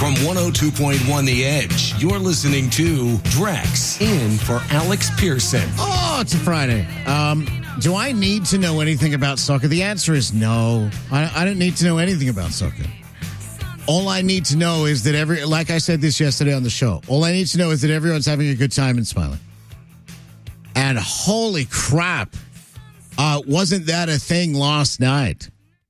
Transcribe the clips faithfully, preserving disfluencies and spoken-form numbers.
From one oh two point one The Edge, you're listening to Drex in for Alex Pearson. Oh, it's a Friday. Um, do I need to know anything about soccer? The answer is no. I, I don't need to know anything about soccer. All I need to know is that every, like I said this yesterday on the show, all I need to know is that everyone's having a good time and smiling. And holy crap, uh, wasn't that a thing last night?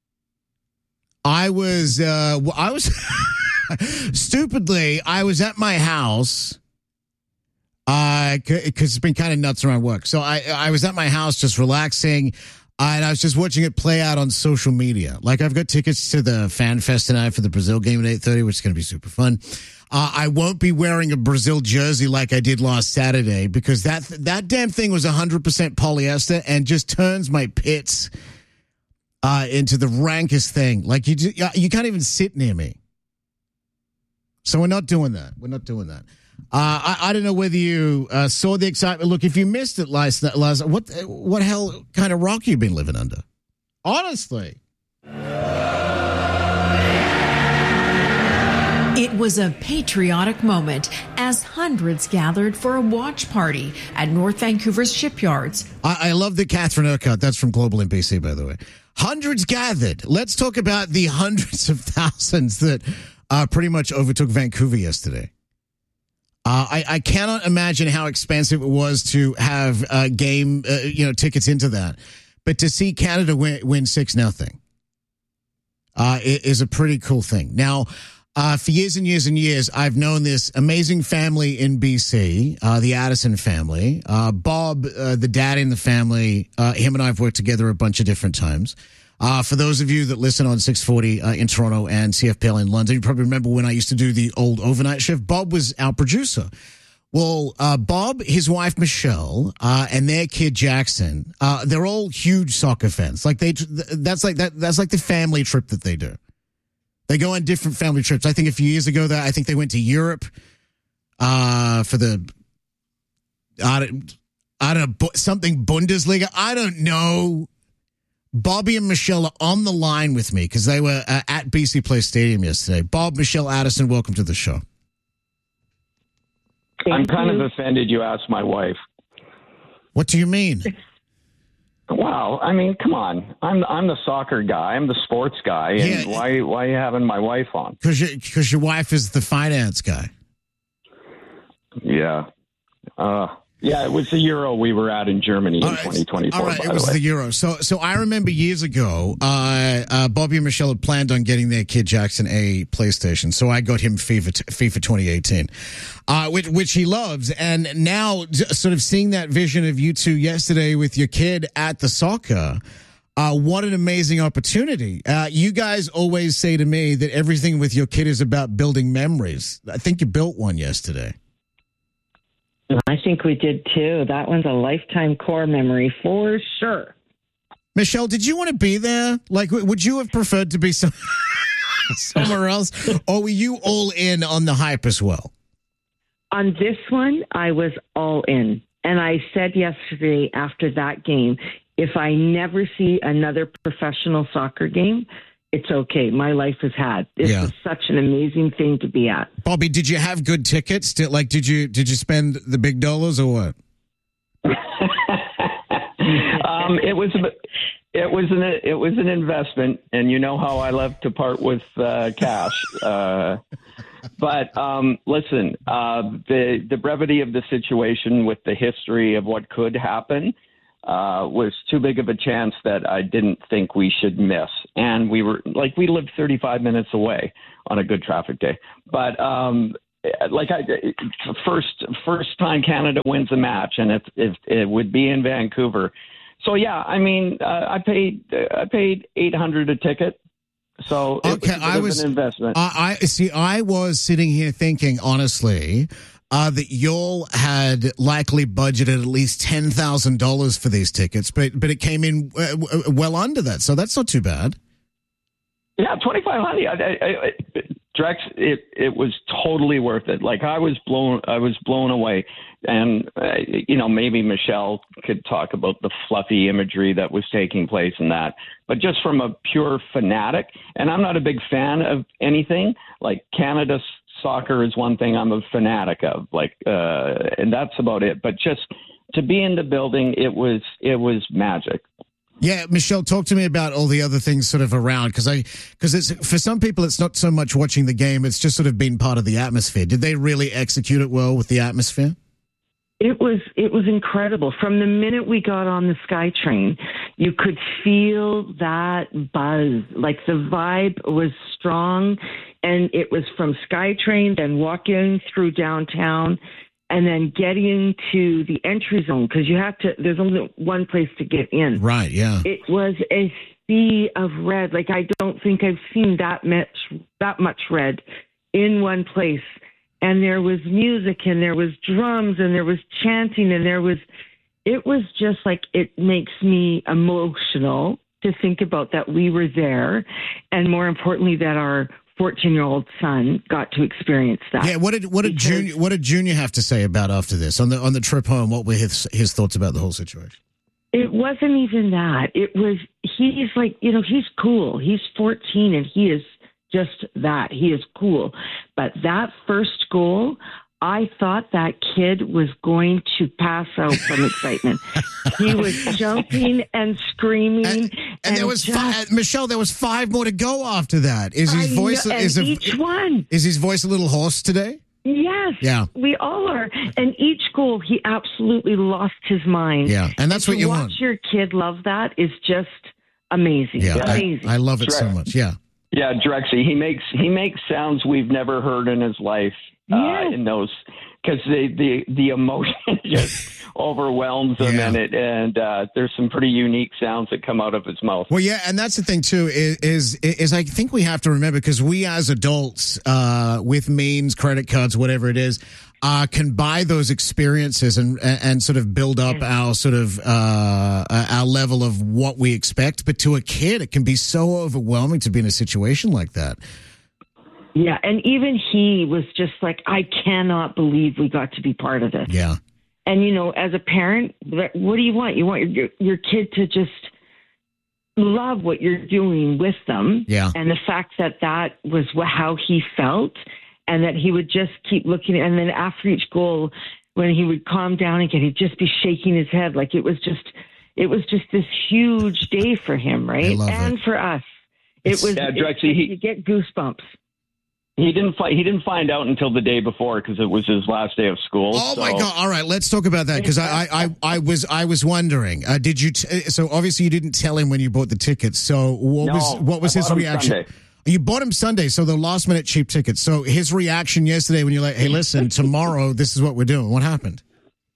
I was, uh, I was, stupidly, I was at my house, uh, because it's been kind of nuts around work. So I, I was at my house just relaxing. Uh, and I was just watching it play out on social media. Like, I've got tickets to the Fan Fest tonight for the Brazil game at eight thirty, which is going to be super fun. Uh, I won't be wearing a Brazil jersey like I did last Saturday because that that damn thing was one hundred percent polyester and just turns my pits uh, into the rankest thing. Like, you, you can't even sit near me. So we're not doing that. We're not doing that. Uh, I, I don't know whether you uh, saw the excitement. Look, if you missed it last last, what what hell kind of rock you been living under? Honestly. It was a patriotic moment as hundreds gathered for a watch party at North Vancouver's shipyards. I, I love the Catherine Urquhart. That's from Global N B C, by the way. Hundreds gathered. Let's talk about the hundreds of thousands that uh, pretty much overtook Vancouver yesterday. Uh, I, I cannot imagine how expensive it was to have uh, game, uh, you know, tickets into that. But to see Canada win, win six nothing uh, is a pretty cool thing. Now, uh, for years and years and years, I've known this amazing family in B C, uh, the Addison family. Uh, Bob, uh, the dad in the family, uh, him and I have worked together a bunch of different times. Uh, for those of you that listen on six forty uh, in Toronto and C F P L in London, you probably remember when I used to do the old overnight shift. Bob was our producer. Well, uh, Bob, his wife Michelle, uh, and their kid Jackson, uh, they're all huge soccer fans. Like they, that's like that. That's like the family trip that they do. They go on different family trips. I think a few years ago, that I think they went to Europe uh, for the, I don't, I don't know, something Bundesliga. I don't know. Bobby and Michelle are on the line with me because they were uh, at B C Place Stadium yesterday. Bob, Michelle, Addison, welcome to the show. Thank I'm kind you. of offended you asked my wife. What do you mean? Wow, I mean, come on. I'm I'm the soccer guy. I'm the sports guy. And yeah. why why are you having my wife on? Because you, because your wife is the finance guy. Yeah. Uh Yeah, it was the Euro we were at in Germany in right. twenty twenty-four. All right, by it was the, the Euro. So, so I remember years ago, uh, uh, Bobby and Michelle had planned on getting their kid Jackson a PlayStation. So I got him FIFA, FIFA twenty eighteen, uh, which, which he loves. And now, sort of seeing that vision of you two yesterday with your kid at the soccer, uh, what an amazing opportunity. Uh, you guys always say to me that everything with your kid is about building memories. I think you built one yesterday. I think we did too. That one's a lifetime core memory for sure. Michelle, did you want to be there? Like, would you have preferred to be some, somewhere else? Or were you all in on the hype as well? On this one, I was all in. And I said yesterday after that game, if I never see another professional soccer game, it's okay. My life has had. This yeah. is such an amazing thing to be at. Bobby, did you have good tickets? Did, like, did you did you spend the big dollars or what? um, it was it was an it was an investment, and you know how I love to part with uh, cash. Uh, but um, listen, uh, the the brevity of the situation with the history of what could happen. Uh, was too big of a chance that I didn't think we should miss. And we were like, we lived thirty-five minutes away on a good traffic day. But um, like I, first, first time Canada wins a match, and it, it, it would be in Vancouver. So yeah, I mean, uh, I paid, I paid eight hundred a ticket. So it okay, was, I was an investment. I, I see. I was sitting here thinking, honestly, Uh, that y'all had likely budgeted at least ten thousand dollars for these tickets, but but it came in uh, well under that, so that's not too bad. Yeah, twenty-five hundred. I, I, I, Drex, it it was totally worth it. Like I was blown, I was blown away, and uh, you know maybe Michelle could talk about the fluffy imagery that was taking place in that, but just from a pure fanatic, and I'm not a big fan of anything like Canada soccer is one thing I'm a fanatic of, like, uh, and that's about it. But just to be in the building, it was it was magic. Yeah, Michelle, talk to me about all the other things sort of around, because I because it's for some people it's not so much watching the game; it's just sort of being part of the atmosphere. Did they really execute it well with the atmosphere? It was it was incredible. From the minute we got on the SkyTrain, you could feel that buzz. Like the vibe was strong, and it was from SkyTrain, then walking through downtown, and then getting to the entry zone, because you have to. There's only one place to get in. Right. Yeah. It was a sea of red. Like I don't think I've seen that much that much red in one place. And there was music, and there was drums, and there was chanting, and there was, it was just like, it makes me emotional to think about that we were there, and more importantly, that our fourteen-year-old son got to experience that. Yeah, what did what did Junior what did Junior have to say about after this on the on the trip home? What were his his thoughts about the whole situation? It wasn't even that. It was, he's like, you know, he's cool. He's fourteen, and he is just that. He is cool. But that first goal, I thought that kid was going to pass out from excitement. He was jumping and screaming. And, and, and there was just, five, Michelle, there was five more to go after that. Is his I voice know, is and a, each one. Is his voice a little hoarse today? Yes. Yeah. We all are. And each goal, he absolutely lost his mind. Yeah. And that's and what you watch want. Watch your kid love that is just amazing. Yeah. Amazing. I, I love it so much. Yeah. Yeah, Drexy, he makes he makes sounds we've never heard in his life uh, yes. in those, because the, the the emotion just overwhelms him, Yeah. and it and uh, there's some pretty unique sounds that come out of his mouth. Well, yeah, and that's the thing too. Is is, is I think we have to remember, because we as adults, uh, with means, credit cards, whatever it is, uh, can buy those experiences and and sort of build up our sort of uh, our level of what we expect. But to a kid, it can be so overwhelming to be in a situation like that. Yeah, and even he was just like, I cannot believe we got to be part of this. Yeah. And, you know, as a parent, what do you want? You want your your kid to just love what you're doing with them. Yeah. And the fact that that was wh- how he felt, and that he would just keep looking. And then after each goal, when he would calm down again, he'd just be shaking his head. Like it was just, it was just this huge day for him, right? And it. for us. It was, yeah, it, Drexy, he, you get goosebumps. He didn't fi- he didn't find out until the day before, because it was his last day of school. Oh so. my God! All right, let's talk about that, because I, I, I, I was I was wondering. Uh, did you? T- so obviously you didn't tell him when you bought the tickets. So what No, was what was I his bought 'em reaction? Sunday. You bought him Sunday, so the last minute cheap tickets. So his reaction yesterday when you're like, "Hey, listen, tomorrow this is what we're doing." What happened?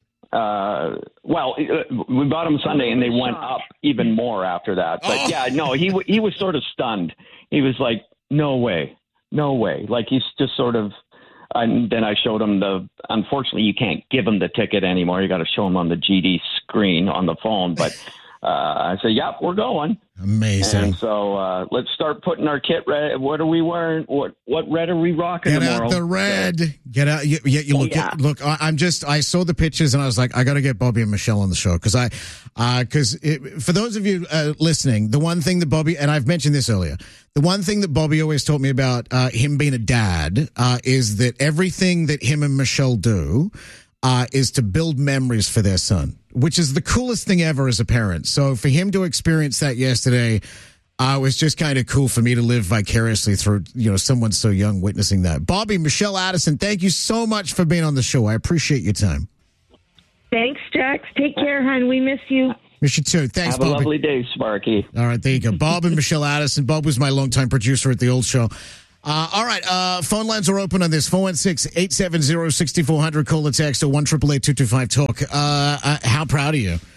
Uh, well, we bought them Sunday, and they went up even more after that. But Oh. yeah, no, he w- he was sort of stunned. He was like, "No way, no way!" Like he's just sort of. And then I showed him the. Unfortunately, you can't give him the ticket anymore. You got to show him on the G D screen on the phone. But uh, I said, "Yep, we're going." Amazing. And so uh, let's start putting our kit red. What are we wearing? What what red are we rocking Get tomorrow? out the red. Get out. You, you, you look. Yeah. Look. I, I'm just. I saw the pictures and I was like, I got to get Bobby and Michelle on the show, because I, because for those of you uh, listening, the one thing that Bobby, and I've mentioned this earlier, the one thing that Bobby always taught me about uh, him being a dad uh, is that everything that him and Michelle do uh, is to build memories for their son, which is the coolest thing ever as a parent. So for him to experience that yesterday. Uh, it was just kind of cool for me to live vicariously through, you know, someone so young witnessing that. Bobby, Michelle Addison, thank you so much for being on the show. I appreciate your time. Thanks, Jax. Take care, hon. We miss you. Miss you too. Thanks, Have Bobby. a lovely day, Sparky. All right, there you go. Bob and Michelle Addison. Bob was my longtime producer at the old show. Uh, all right, uh, phone lines are open on this. four one six, eight seven zero, six four zero zero. Call the text or one eight eight eight, two two five, talk. Uh, uh, how proud are you?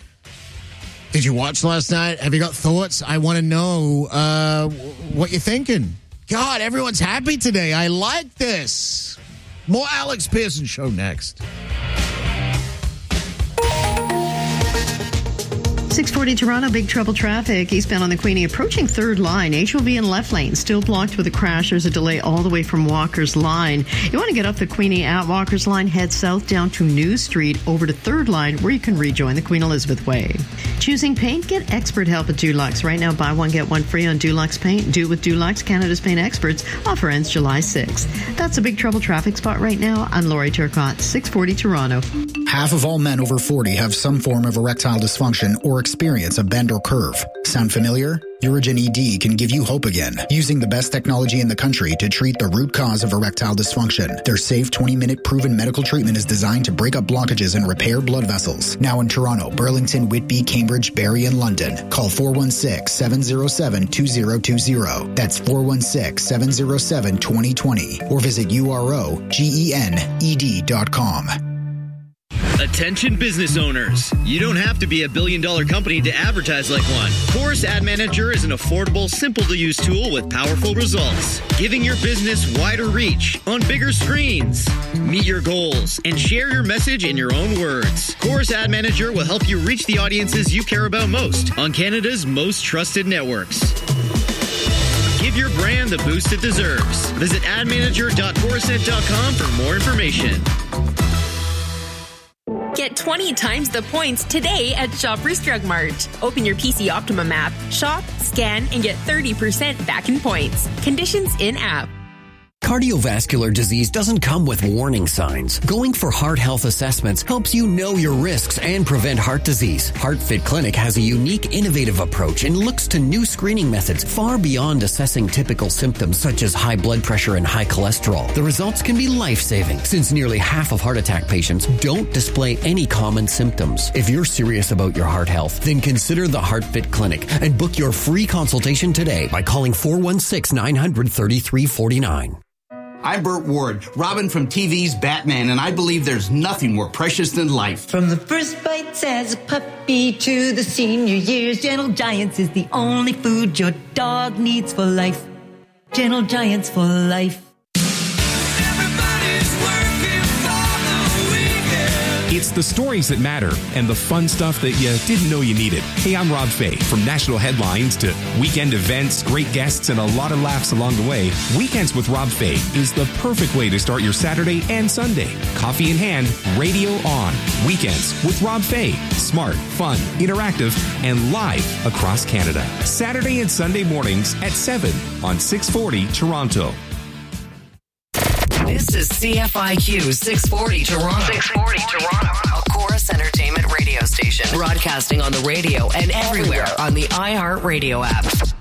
Did you watch last night? Have you got thoughts? I want to know uh, what you're thinking. God, everyone's happy today. I like this. More Alex Pearson Show next. six forty Toronto, big trouble traffic. Eastbound on the Queenie, approaching third line. H O V in left lane, still blocked with a crash. There's a delay all the way from Walker's Line. You want to get off the Queenie at Walker's Line, head south down to New Street, over to third line, where you can rejoin the Queen Elizabeth Way. Choosing paint? Get expert help at Dulux. Right now, buy one, get one free on Dulux paint. Do it with Dulux, Canada's paint experts. Offer ends July sixth. That's a big trouble traffic spot right now. I'm Lori Turcotte, six forty Toronto. Half of all men over forty have some form of erectile dysfunction or experience a bend or curve. Sound familiar? Urigen E D can give you hope again, using the best technology in the country to treat the root cause of erectile dysfunction. Their safe twenty-minute proven medical treatment is designed to break up blockages and repair blood vessels. Now in Toronto, Burlington, Whitby, Cambridge, Barrie, and London. Call four one six, seven zero seven, two zero two zero. That's four one six, seven zero seven, two zero two zero. Or visit U R O G E N E D dot com. Attention business owners. You don't have to be a billion dollar company to advertise like one. Chorus Ad Manager is an affordable, simple to use tool with powerful results, giving your business wider reach on bigger screens. Meet your goals and share your message in your own words. Chorus Ad Manager will help you reach the audiences you care about most on Canada's most trusted networks. Give your brand the boost it deserves. Visit ad manager dot corusent dot com for more information. Get twenty times the points today at Shoppers Drug Mart. Open your P C Optimum app, shop, scan, and get thirty percent back in points. Conditions in-app. Cardiovascular disease doesn't come with warning signs. Going for heart health assessments helps you know your risks and prevent heart disease. HeartFit Clinic has a unique, innovative approach and looks to new screening methods far beyond assessing typical symptoms such as high blood pressure and high cholesterol. The results can be life-saving since nearly half of heart attack patients don't display any common symptoms. If you're serious about your heart health, then consider the HeartFit Clinic and book your free consultation today by calling four one six, nine hundred, thirty-three forty-nine. I'm Burt Ward, Robin from T V's Batman, and I believe there's nothing more precious than life. From the first bites as a puppy to the senior years, Gentle Giants is the only food your dog needs for life. Gentle Giants for life. It's the stories that matter and the fun stuff that you didn't know you needed. Hey, I'm Rob Fay. From national headlines to weekend events, great guests, and a lot of laughs along the way, Weekends with Rob Fay is the perfect way to start your Saturday and Sunday. Coffee in hand, radio on. Weekends with Rob Fay. Smart, fun, interactive, and live across Canada. Saturday and Sunday mornings at seven on six forty Toronto. This is C F I Q six forty Toronto. six forty Toronto. A Chorus Entertainment radio station. Broadcasting on the radio and everywhere on the iHeartRadio app.